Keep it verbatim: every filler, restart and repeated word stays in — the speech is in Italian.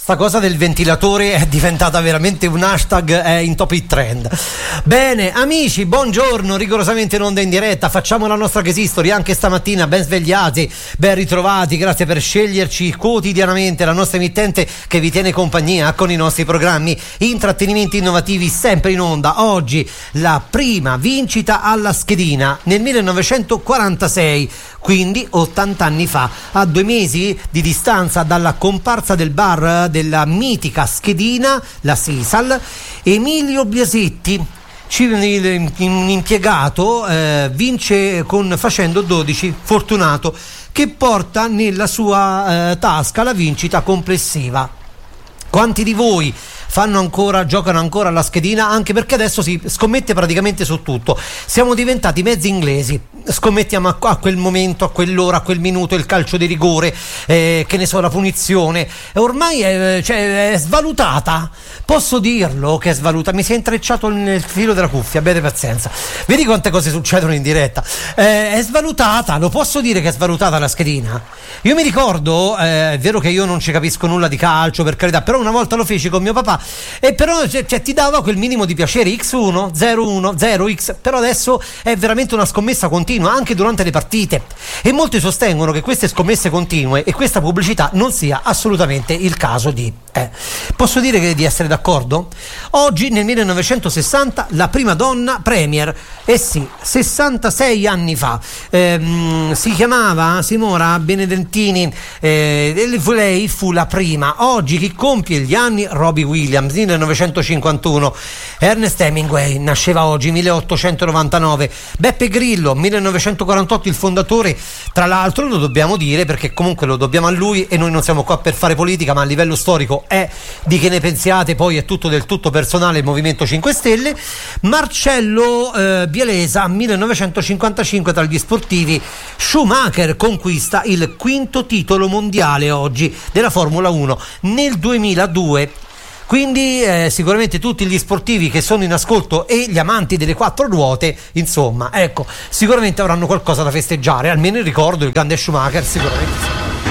Sta cosa del ventilatore è diventata veramente un hashtag, è in top hit trend. Bene, amici, buongiorno, rigorosamente in onda in diretta. Facciamo la nostra case history anche stamattina. Ben svegliati, ben ritrovati. Grazie per sceglierci quotidianamente, la nostra emittente che vi tiene compagnia con i nostri programmi, intrattenimenti innovativi sempre in onda. Oggi la prima vincita alla schedina nel millenovecentoquarantasei, quindi ottanta anni fa, a due mesi di distanza dalla comparsa del bar della mitica schedina, la Sisal, Emilio Biasetti, un impiegato, eh, vince con facendo dodici, fortunato, che porta nella sua eh, tasca la vincita complessiva. Quanti di voi fanno ancora, giocano ancora alla schedina? Anche perché adesso si scommette praticamente su tutto. Siamo diventati mezzi inglesi, scommettiamo a, a quel momento, a quell'ora, a quel minuto, il calcio di rigore, eh, che ne so, la punizione. Ormai è, cioè, è svalutata, posso dirlo che è svalutata. Mi si è intrecciato nel filo della cuffia, abbiate pazienza. Vedi quante cose succedono in diretta. Eh, è svalutata, lo posso dire che è svalutata la schedina? Io mi ricordo, eh, è vero che io non ci capisco nulla di calcio, per carità, però una volta lo feci con mio papà, e però cioè, cioè, ti dava quel minimo di piacere, X uno, zero uno, zero X, però adesso è veramente una scommessa continua anche durante le partite, e molti sostengono che queste scommesse continue e questa pubblicità non sia assolutamente il caso di eh. Posso dire che di essere d'accordo? Oggi nel millenovecentosessanta la prima donna premier, eh sì, sessantasei anni fa, ehm, si chiamava Simona Benedentini, eh, lei fu la prima. Oggi chi compie gli anni? Robbie Williams, millenovecentocinquantuno. Ernest Hemingway nasceva oggi, milleottocentonovantanove. Beppe Grillo, millenovecentoquarantotto, il fondatore, tra l'altro lo dobbiamo dire perché comunque lo dobbiamo a lui e noi non siamo qua per fare politica, ma a livello storico è di che ne pensiate, poi è tutto del tutto personale, il Movimento cinque Stelle. Marcello eh, Bielesa, millenovecentocinquantacinque, tra gli sportivi. Schumacher conquista il quinto titolo mondiale oggi della Formula uno nel duemiladue. Quindi eh, sicuramente tutti gli sportivi che sono in ascolto e gli amanti delle quattro ruote, insomma, ecco, sicuramente avranno qualcosa da festeggiare, almeno il ricordo il grande Schumacher, sicuramente sì.